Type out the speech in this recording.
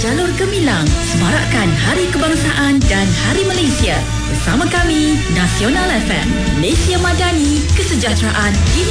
Jalur Gemilang, semarakkan Hari Kebangsaan dan Hari Malaysia. Bersama kami, Nasional FM, Malaysia Madani, kesejahteraan kini